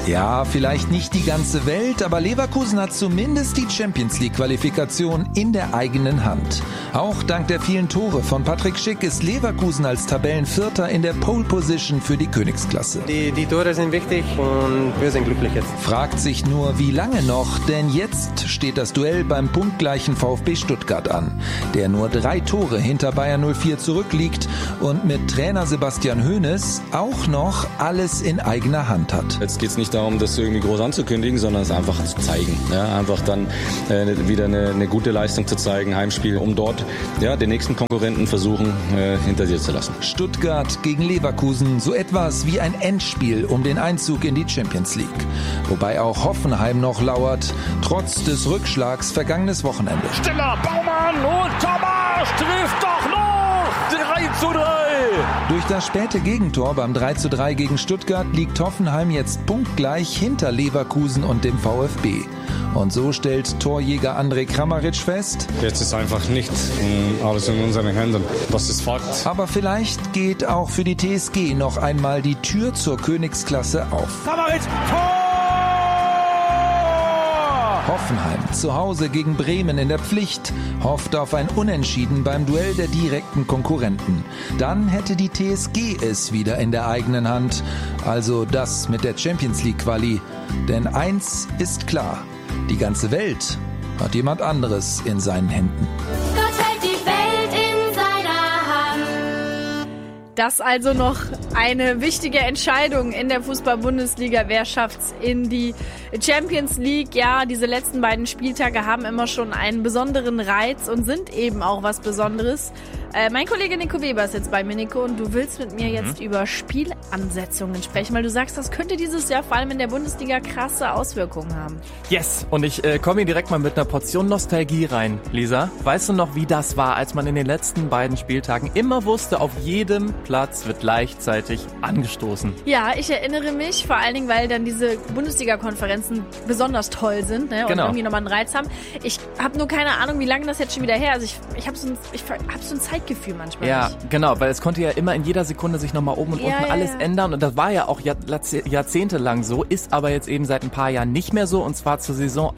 Ja, vielleicht nicht die ganze Welt, aber Leverkusen hat zumindest die Champions-League-Qualifikation in der eigenen Hand. Auch dank der vielen Tore von Patrick Schick ist Leverkusen als Tabellenvierter in der Pole-Position für die Königsklasse. Die Tore sind wichtig und wir sind glücklich jetzt. Fragt sich nur, wie lange noch, denn jetzt steht das Duell beim punktgleichen VfB Stuttgart an, der nur 3 Tore hinter Bayer 04 zurückliegt und mit Trainer Sebastian Hoeneß auch noch alles in eigener Hand hat. Jetzt geht es nicht darum, das irgendwie groß anzukündigen, sondern es einfach zu zeigen. Ja, einfach dann wieder eine gute Leistung zu zeigen, Heimspiel, um dort den nächsten Konkurrenten versuchen hinter dir zu lassen. Stuttgart gegen Leverkusen, so etwas wie ein Endspiel um den Einzug in die Champions League. Wobei auch Hoffenheim noch lauert, trotz des Rückschlags vergangenes Wochenende. Stiller, Baumann und Thomas trifft doch noch! 3:3! Durch das späte Gegentor beim 3:3 gegen Stuttgart liegt Hoffenheim jetzt punktgleich hinter Leverkusen und dem VfB. Und so stellt Torjäger Andrej Kramaric fest: Jetzt ist einfach nicht alles in unseren Händen. Das ist Fakt. Aber vielleicht geht auch für die TSG noch einmal die Tür zur Königsklasse auf. Kramaric, Tor! Hoffenheim zu Hause gegen Bremen in der Pflicht, hofft auf ein Unentschieden beim Duell der direkten Konkurrenten. Dann hätte die TSG es wieder in der eigenen Hand, also das mit der Champions-League-Quali. Denn eins ist klar: Die ganze Welt hat jemand anderes in seinen Händen. Gott hält die Welt in seiner Hand. Das also noch eine wichtige Entscheidung in der Fußball-Bundesliga. Wer schafft's in die Champions League? Ja, diese letzten beiden Spieltage haben immer schon einen besonderen Reiz und sind eben auch was Besonderes. Mein Kollege Nico Weber ist jetzt bei mir, Nico, und du willst mit mir jetzt über Spielansetzungen sprechen, weil du sagst, das könnte dieses Jahr vor allem in der Bundesliga krasse Auswirkungen haben. Yes, und ich komme hier direkt mal mit einer Portion Nostalgie rein, Lisa. Weißt du noch, wie das war, als man in den letzten beiden Spieltagen immer wusste, auf jedem Platz wird gleichzeitig angestoßen? Ja, ich erinnere mich, vor allen Dingen, weil dann diese Bundesliga-Konferenzen besonders toll sind, ne, und irgendwie nochmal einen Reiz haben. Ich habe nur keine Ahnung, wie lange das jetzt schon wieder her ist. Ich habe so ein Zeitgefühl manchmal. Ja, nicht. Genau, weil es konnte ja immer in jeder Sekunde sich nochmal oben und unten alles ändern, und das war ja auch jahrzehntelang so, ist aber jetzt eben seit ein paar Jahren nicht mehr so, und zwar zur Saison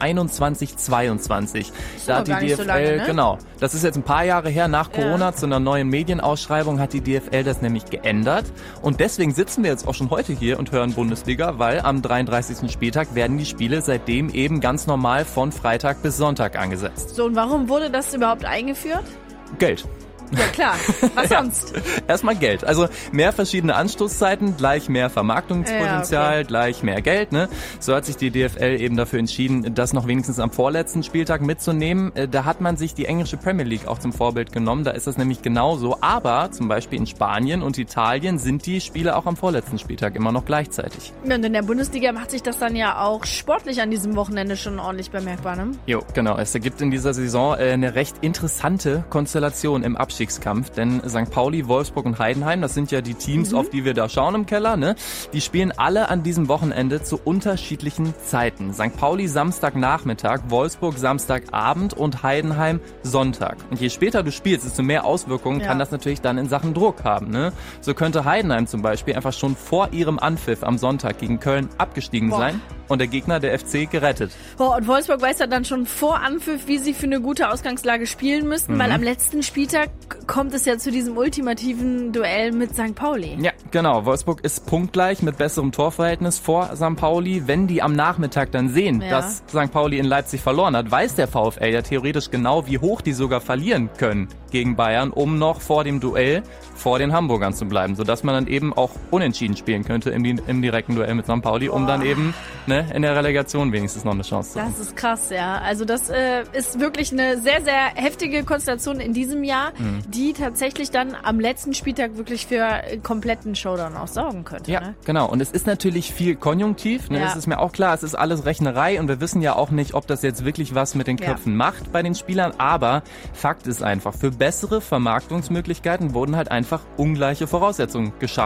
21/22. Da hat die DFL, so lange, ne? Genau, das ist jetzt ein paar Jahre her, nach Corona, zu einer neuen Medienausschreibung hat die DFL das nämlich geändert, und deswegen sitzen wir jetzt auch schon heute hier und hören Bundesliga, weil am 33. Spieltag werden die Spiele seitdem eben ganz normal von Freitag bis Sonntag angesetzt. So, und warum wurde das überhaupt eingeführt? Geld. Ja klar, was sonst? Erstmal Geld. Also mehr verschiedene Anstoßzeiten, gleich mehr Vermarktungspotenzial, gleich mehr Geld. Ne? So hat sich die DFL eben dafür entschieden, das noch wenigstens am vorletzten Spieltag mitzunehmen. Da hat man sich die englische Premier League auch zum Vorbild genommen. Da ist das nämlich genauso. Aber zum Beispiel in Spanien und Italien sind die Spiele auch am vorletzten Spieltag immer noch gleichzeitig. Und in der Bundesliga macht sich das dann ja auch sportlich an diesem Wochenende schon ordentlich bemerkbar, ne? Jo, genau. Es gibt in dieser Saison eine recht interessante Konstellation im Abstiegskampf, denn St. Pauli, Wolfsburg und Heidenheim, das sind ja die Teams, auf die wir da schauen im Keller, ne? Die spielen alle an diesem Wochenende zu unterschiedlichen Zeiten. St. Pauli Samstagnachmittag, Wolfsburg Samstagabend und Heidenheim Sonntag. Und je später du spielst, desto mehr Auswirkungen kann das natürlich dann in Sachen Druck haben, ne? So könnte Heidenheim zum Beispiel einfach schon vor ihrem Anpfiff am Sonntag gegen Köln abgestiegen sein und der Gegner, der FC, gerettet. Und Wolfsburg weiß ja dann schon vor Anpfiff, wie sie für eine gute Ausgangslage spielen müssten, weil am letzten Spieltag kommt es ja zu diesem ultimativen Duell mit St. Pauli. Ja, genau. Wolfsburg ist punktgleich mit besserem Torverhältnis vor St. Pauli. Wenn die am Nachmittag dann sehen, dass St. Pauli in Leipzig verloren hat, weiß der VfL ja theoretisch genau, wie hoch die sogar verlieren können gegen Bayern, um noch vor dem Duell vor den Hamburgern zu bleiben, sodass man dann eben auch unentschieden spielen könnte im direkten Duell mit St. Pauli, um dann eben in der Relegation wenigstens noch eine Chance zu haben. Das ist krass, ja. Also das ist wirklich eine sehr, sehr heftige Konstellation in diesem Jahr, die tatsächlich dann am letzten Spieltag wirklich für kompletten Showdown auch sorgen könnte. Ja, genau. Und es ist natürlich viel konjunktiv, ne? Das ist mir auch klar. Es ist alles Rechnerei und wir wissen ja auch nicht, ob das jetzt wirklich was mit den Köpfen macht bei den Spielern. Aber Fakt ist einfach, für bessere Vermarktungsmöglichkeiten wurden halt einfach ungleiche Voraussetzungen geschaffen.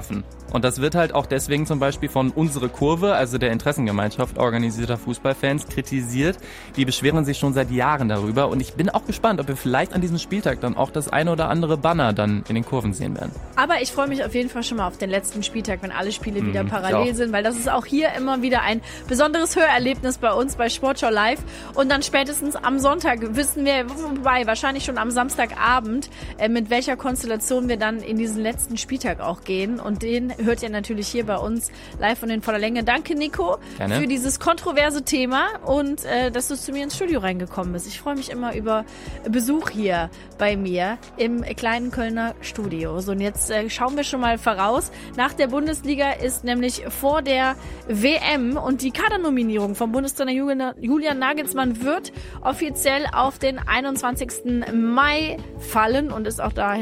Und das wird halt auch deswegen zum Beispiel von Unsere Kurve, also der Interessengemeinschaft organisierter Fußballfans, kritisiert. Die beschweren sich schon seit Jahren darüber. Und ich bin auch gespannt, ob wir vielleicht an diesem Spieltag dann auch das eine oder andere Banner dann in den Kurven sehen werden. Aber ich freue mich auf jeden Fall schon mal auf den letzten Spieltag, wenn alle Spiele wieder parallel sind, weil das ist auch hier immer wieder ein besonderes Hörerlebnis bei uns bei Sportschau Live. Und dann spätestens am Sonntag wissen wir, wobei wahrscheinlich schon am Samstagabend, mit welcher Konstellation wir dann in diesen letzten Spieltag auch gehen. Und den hört ihr natürlich hier bei uns live und in voller Länge. Danke, Nico, für dieses kontroverse Thema und dass du zu mir ins Studio reingekommen bist. Ich freue mich immer über Besuch hier bei mir im kleinen Kölner Studio. So, und jetzt schauen wir schon mal voraus. Nach der Bundesliga ist nämlich vor der WM und die Kadernominierung vom Bundestrainer Julian Nagelsmann wird offiziell auf den 21. Mai fallen und ist auch dahin